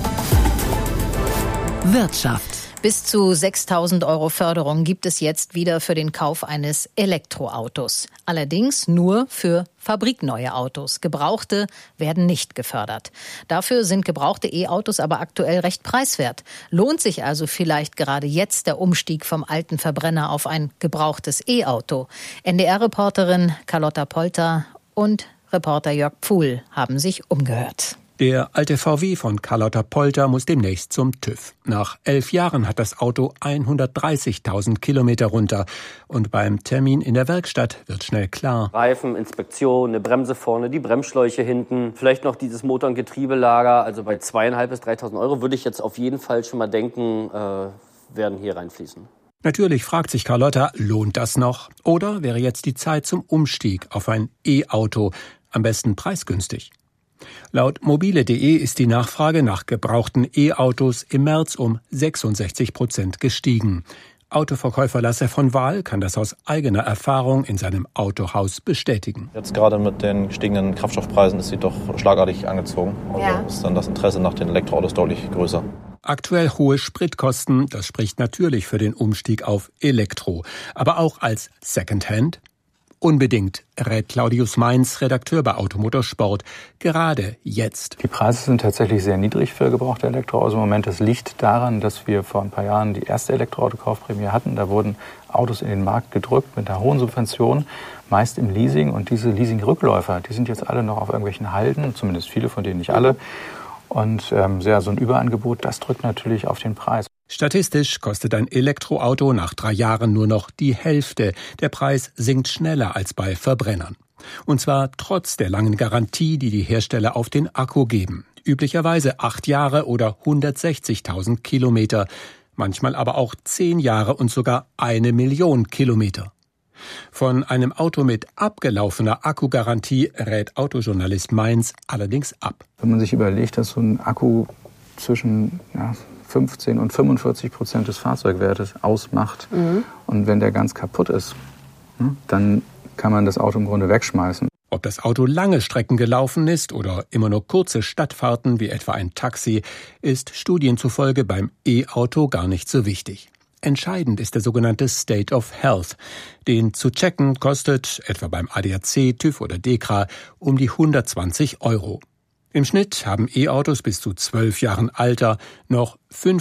Wirtschaft.
Bis zu 6.000 € Förderung gibt es jetzt wieder für den Kauf eines Elektroautos. Allerdings nur für fabrikneue Autos. Gebrauchte werden nicht gefördert. Dafür sind gebrauchte E-Autos aber aktuell recht preiswert. Lohnt sich also vielleicht gerade jetzt der Umstieg vom alten Verbrenner auf ein gebrauchtes E-Auto? NDR-Reporterin Carlotta Polter und Reporter Jörg Pfuhl haben sich umgehört.
Der alte VW von Carlotta Polter muss demnächst zum TÜV. Nach 11 Jahren hat das Auto 130.000 Kilometer runter. Und beim Termin in der Werkstatt wird schnell klar:
Reifen, Inspektion, eine Bremse vorne, die Bremsschläuche hinten, vielleicht noch dieses Motor- und Getriebelager. Also bei 2.500 bis 3.000 € würde ich jetzt auf jeden Fall schon mal denken, werden hier reinfließen.
Natürlich fragt sich Carlotta, lohnt das noch? Oder wäre jetzt die Zeit zum Umstieg auf ein E-Auto, am besten preisgünstig? Laut mobile.de ist die Nachfrage nach gebrauchten E-Autos im März um 66% gestiegen. Autoverkäufer Lasse von Wahl kann das aus eigener Erfahrung in seinem Autohaus bestätigen.
Jetzt gerade mit den gestiegenen Kraftstoffpreisen ist sie doch schlagartig angezogen. Also ist dann das Interesse nach den Elektroautos deutlich größer.
Aktuell hohe Spritkosten, das spricht natürlich für den Umstieg auf Elektro. Aber auch als Secondhand? Unbedingt, rät Claudius Mainz, Redakteur bei Automotorsport, gerade jetzt.
Die Preise sind tatsächlich sehr niedrig für gebrauchte Elektroautos im Moment. Das liegt daran, dass wir vor ein paar Jahren die erste Elektroautokaufprämie hatten. Da wurden Autos in den Markt gedrückt mit einer hohen Subvention, meist im Leasing. Und diese Leasing-Rückläufer, die sind jetzt alle noch auf irgendwelchen Halden, zumindest viele von denen, nicht alle. Und so ein Überangebot, das drückt natürlich auf den Preis.
Statistisch kostet ein Elektroauto nach 3 Jahren nur noch die Hälfte. Der Preis sinkt schneller als bei Verbrennern. Und zwar trotz der langen Garantie, die die Hersteller auf den Akku geben. Üblicherweise 8 Jahre oder 160.000 Kilometer. Manchmal aber auch 10 Jahre und sogar 1 Million Kilometer. Von einem Auto mit abgelaufener Akkugarantie rät Autojournalist Mainz allerdings ab.
Wenn man sich überlegt, dass so ein Akku zwischen 15 und 45% des Fahrzeugwertes ausmacht. Und wenn der ganz kaputt ist, dann kann man das Auto im Grunde wegschmeißen.
Ob das Auto lange Strecken gelaufen ist oder immer nur kurze Stadtfahrten wie etwa ein Taxi, ist Studien zufolge beim E-Auto gar nicht so wichtig. Entscheidend ist der sogenannte State of Health. Den zu checken kostet, etwa beim ADAC, TÜV oder DEKRA, um die 120 €. Im Schnitt haben E-Autos bis zu 12 Jahren Alter noch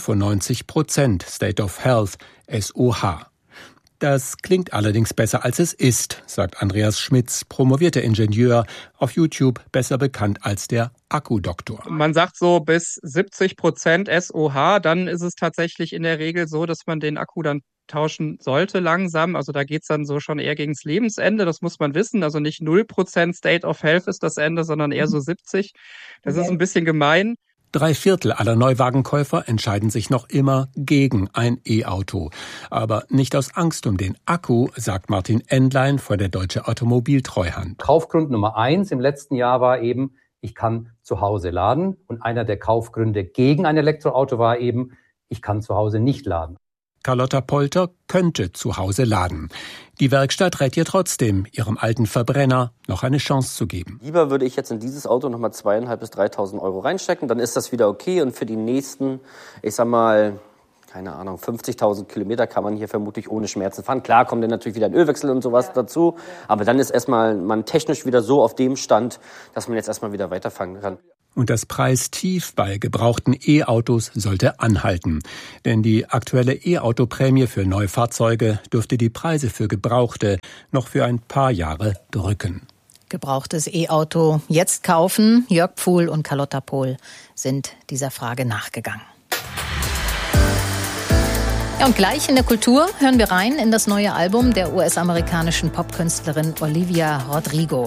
95% State of Health, SOH. Das klingt allerdings besser, als es ist, sagt Andreas Schmitz, promovierter Ingenieur, auf YouTube besser bekannt als der Akkudoktor.
Man sagt so bis 70% SOH, dann ist es tatsächlich in der Regel so, dass man den Akku dann tauschen sollte langsam. Also da geht's dann so schon eher gegens Lebensende, das muss man wissen. Also nicht 0% State of Health ist das Ende, sondern eher so 70. Das ist ein bisschen gemein.
3/4 aller Neuwagenkäufer entscheiden sich noch immer gegen ein E-Auto. Aber nicht aus Angst um den Akku, sagt Martin Endlein von der Deutsche Automobiltreuhand.
Kaufgrund Nummer 1 im letzten Jahr war eben
ich kann zu Hause laden. Und einer der Kaufgründe gegen ein Elektroauto war eben, ich kann zu Hause nicht laden.
Carlotta Polter könnte zu Hause laden. Die Werkstatt rät ihr trotzdem, ihrem alten Verbrenner noch eine Chance zu geben.
Lieber würde ich jetzt in dieses Auto nochmal 2.500 bis 3.000 Euro reinstecken, dann ist das wieder okay. Und für die nächsten, ich sag mal, keine Ahnung, 50.000 Kilometer kann man hier vermutlich ohne Schmerzen fahren. Klar kommt dann natürlich wieder ein Ölwechsel und sowas dazu, aber dann ist erstmal man technisch wieder so auf dem Stand, dass man jetzt erstmal wieder weiterfahren kann.
Und das Preistief bei gebrauchten E-Autos sollte anhalten. Denn die aktuelle E-Auto-Prämie für Neufahrzeuge dürfte die Preise für Gebrauchte noch für ein paar Jahre drücken.
Gebrauchtes E-Auto jetzt kaufen? Jörg Pfuhl und Carlotta Pohl sind dieser Frage nachgegangen. Ja, und gleich in der Kultur hören wir rein in das neue Album der US-amerikanischen Popkünstlerin Olivia Rodrigo.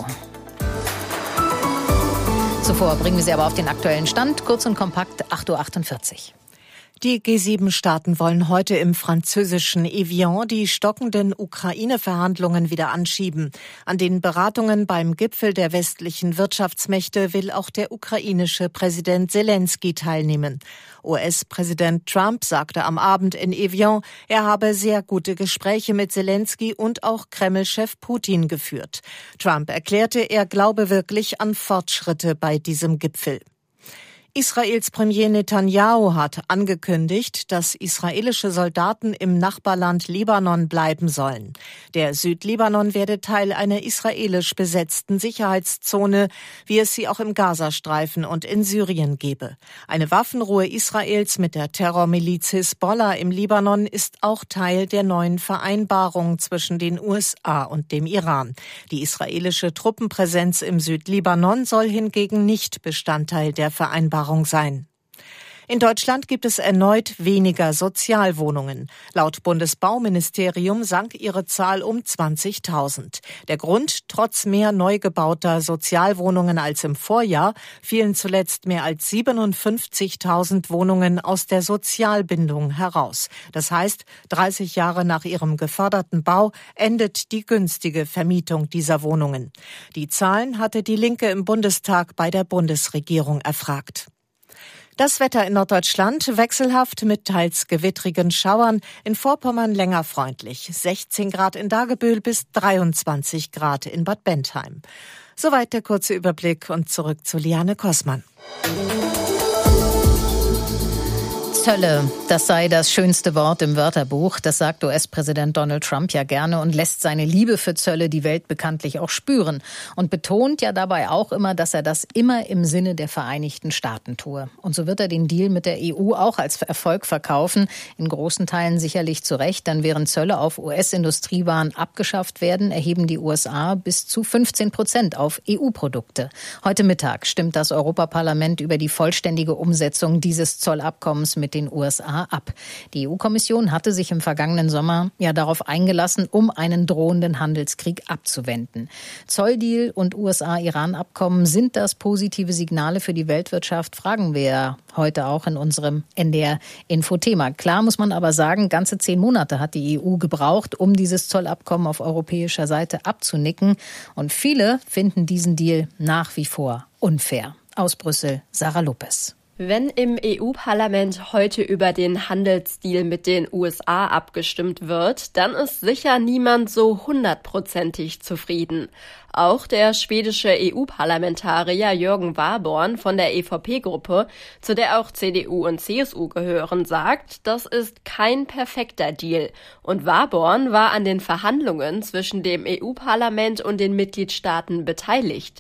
Zuvor bringen wir Sie aber auf den aktuellen Stand, kurz und kompakt, 8.48 Uhr.
Die G7-Staaten wollen heute im französischen Evian die stockenden Ukraine-Verhandlungen wieder anschieben. An den Beratungen beim Gipfel der westlichen Wirtschaftsmächte will auch der ukrainische Präsident Selenskyj teilnehmen. US-Präsident Trump sagte am Abend in Evian, er habe sehr gute Gespräche mit Selenskyj und auch Kreml-Chef Putin geführt. Trump erklärte, er glaube wirklich an Fortschritte bei diesem Gipfel. Israels Premier Netanyahu hat angekündigt, dass israelische Soldaten im Nachbarland Libanon bleiben sollen. Der Südlibanon werde Teil einer israelisch besetzten Sicherheitszone, wie es sie auch im Gazastreifen und in Syrien gebe. Eine Waffenruhe Israels mit der Terrormiliz Hisbollah im Libanon ist auch Teil der neuen Vereinbarung zwischen den USA und dem Iran. Die israelische Truppenpräsenz im Südlibanon soll hingegen nicht Bestandteil der Vereinbarung sein. In Deutschland gibt es erneut weniger Sozialwohnungen. Laut Bundesbauministerium sank ihre Zahl um 20.000. Der Grund: trotz mehr neu gebauter Sozialwohnungen als im Vorjahr fielen zuletzt mehr als 57.000 Wohnungen aus der Sozialbindung heraus. Das heißt, 30 Jahre nach ihrem geförderten Bau endet die günstige Vermietung dieser Wohnungen. Die Zahlen hatte die Linke im Bundestag bei der Bundesregierung erfragt. Das Wetter in Norddeutschland wechselhaft mit teils gewittrigen Schauern, in Vorpommern länger freundlich. 16 Grad in Dagebüll bis 23 Grad in Bad Bentheim. Soweit der kurze Überblick und zurück zu Liane Kossmann.
Zölle, das sei das schönste Wort im Wörterbuch. Das sagt US-Präsident Donald Trump ja gerne und lässt seine Liebe für Zölle die Welt bekanntlich auch spüren. Und betont ja dabei auch immer, dass er das immer im Sinne der Vereinigten Staaten tue. Und so wird er den Deal mit der EU auch als Erfolg verkaufen. In großen Teilen sicherlich zu Recht. Dann während Zölle auf US-Industriewaren abgeschafft werden, erheben die USA bis zu 15% auf EU-Produkte. Heute Mittag stimmt das Europaparlament über die vollständige Umsetzung dieses Zollabkommens mit den USA ab. Die EU-Kommission hatte sich im vergangenen Sommer ja darauf eingelassen, um einen drohenden Handelskrieg abzuwenden. Zolldeal und USA-Iran-Abkommen, sind das positive Signale für die Weltwirtschaft? Fragen wir heute auch in unserem NDR-Info-Thema. Klar muss man aber sagen, ganze 10 Monate hat die EU gebraucht, um dieses Zollabkommen auf europäischer Seite abzunicken. Und viele finden diesen Deal nach wie vor unfair. Aus Brüssel, Sarah Lopez.
Wenn im EU-Parlament heute über den Handelsdeal mit den USA abgestimmt wird, dann ist sicher niemand so 100%ig zufrieden. Auch der schwedische EU-Parlamentarier Jürgen Warborn von der EVP-Gruppe, zu der auch CDU und CSU gehören, sagt, das ist kein perfekter Deal. Und Warborn war an den Verhandlungen zwischen dem EU-Parlament und den Mitgliedstaaten beteiligt.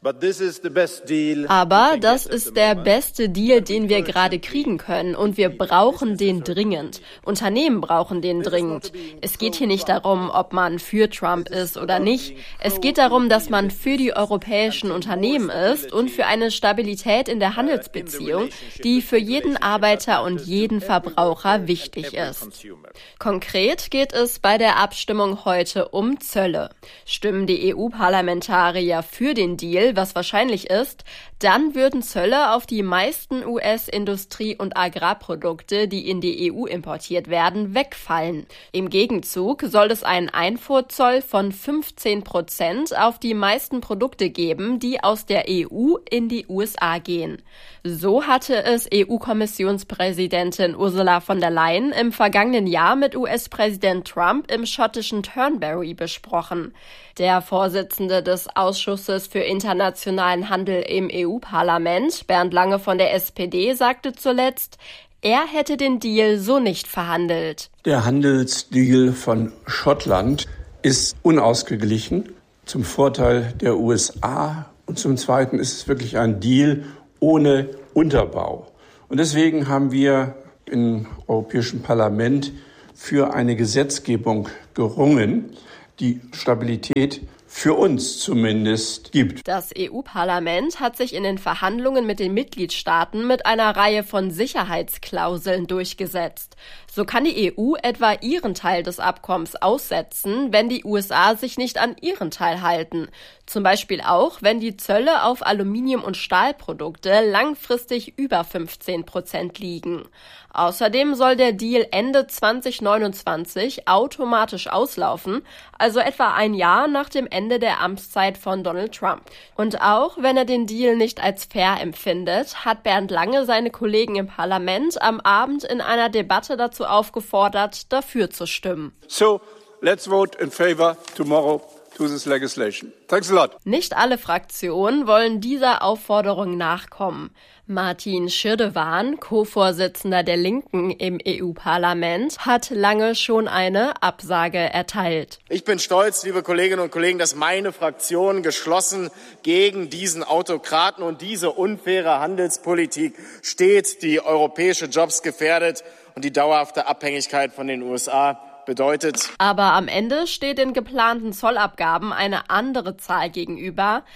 Aber das ist der beste Deal, den wir gerade kriegen können, und wir brauchen den dringend. Unternehmen brauchen den dringend. Es geht hier nicht darum, ob man für Trump ist oder nicht. Es geht darum, dass man für die europäischen Unternehmen ist und für eine Stabilität in der Handelsbeziehung, die für jeden Arbeiter und jeden Verbraucher wichtig ist. Konkret geht es bei der Abstimmung heute um Zölle. Stimmen die EU-Parlamentarier für den Deal, was wahrscheinlich ist, dann würden Zölle auf die meisten US- US-Industrie- und Agrarprodukte, die in die EU importiert werden, wegfallen. Im Gegenzug soll es einen Einfuhrzoll von 15% auf die meisten Produkte geben, die aus der EU in die USA gehen. So hatte es EU-Kommissionspräsidentin Ursula von der Leyen im vergangenen Jahr mit US-Präsident Trump im schottischen Turnberry besprochen. Der Vorsitzende des Ausschusses für internationalen Handel im EU-Parlament, Bernd Lange von der SPD, sagte zuletzt, er hätte den Deal so nicht verhandelt.
Der Handelsdeal von Schottland ist unausgeglichen zum Vorteil der USA und zum Zweiten ist es wirklich ein Deal ohne Unterbau. Und deswegen haben wir im Europäischen Parlament für eine Gesetzgebung gerungen, die Stabilität für uns zumindest gibt.
Das EU-Parlament hat sich in den Verhandlungen mit den Mitgliedstaaten mit einer Reihe von Sicherheitsklauseln durchgesetzt. So kann die EU etwa ihren Teil des Abkommens aussetzen, wenn die USA sich nicht an ihren Teil halten. Zum Beispiel auch, wenn die Zölle auf Aluminium- und Stahlprodukte langfristig über 15% liegen. Außerdem soll der Deal Ende 2029 automatisch auslaufen, also etwa ein Jahr nach dem Ende der Amtszeit von Donald Trump. Und auch wenn er den Deal nicht als fair empfindet, hat Bernd Lange seine Kollegen im Parlament am Abend in einer Debatte dazu aufgefordert, dafür zu stimmen.
So, let's vote in favor tomorrow to this legislation. Thanks a lot.
Nicht alle Fraktionen wollen dieser Aufforderung nachkommen. Martin Schirdewan, Co-Vorsitzender der Linken im EU-Parlament, hat lange schon eine Absage erteilt.
Ich bin stolz, liebe Kolleginnen und Kollegen, dass meine Fraktion geschlossen gegen diesen Autokraten und diese unfaire Handelspolitik steht, die europäische Jobs gefährdet und die dauerhafte Abhängigkeit von den USA bedeutet.
Aber am Ende steht den geplanten Zollabgaben eine andere Zahl gegenüber: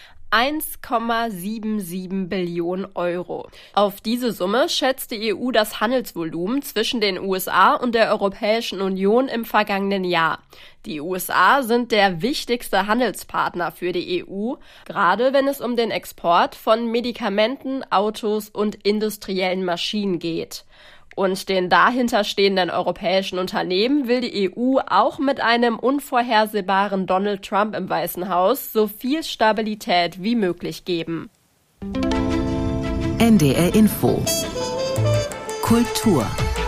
1,77 Billionen Euro. Auf diese Summe schätzt die EU das Handelsvolumen zwischen den USA und der Europäischen Union im vergangenen Jahr. Die USA sind der wichtigste Handelspartner für die EU, gerade wenn es um den Export von Medikamenten, Autos und industriellen Maschinen geht. Und den dahinterstehenden europäischen Unternehmen will die EU auch mit einem unvorhersehbaren Donald Trump im Weißen Haus so viel Stabilität wie möglich geben.
NDR Info. Kultur.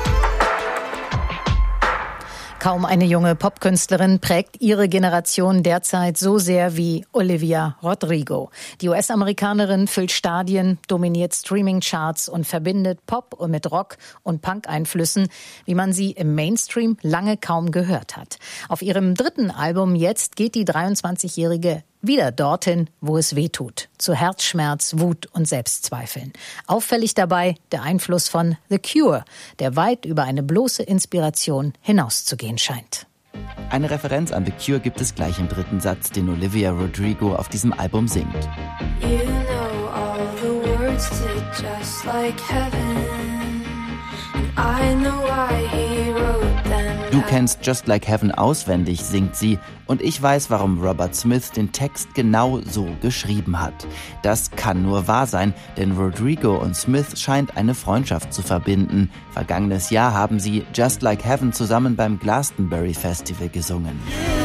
Kaum eine junge Popkünstlerin prägt ihre Generation derzeit so sehr wie Olivia Rodrigo. Die US-Amerikanerin füllt Stadien, dominiert Streaming-Charts und verbindet Pop mit Rock- und Punk-Einflüssen, wie man sie im Mainstream lange kaum gehört hat. Auf ihrem dritten Album jetzt geht die 23-Jährige wieder dorthin, wo es weh tut, zu Herzschmerz, Wut und Selbstzweifeln. Auffällig dabei der Einfluss von The Cure, der weit über eine bloße Inspiration hinauszugehen scheint.
Eine Referenz an The Cure gibt es gleich im dritten Satz, den Olivia Rodrigo auf diesem Album singt.
You know all the words to Just Like Heaven, and I know why he wrote them.
Du kennst Just Like Heaven auswendig, singt sie, und ich weiß, warum Robert Smith den Text genau so geschrieben hat. Das kann nur wahr sein, denn Rodrigo und Smith scheint eine Freundschaft zu verbinden. Vergangenes Jahr haben sie Just Like Heaven zusammen beim Glastonbury Festival gesungen.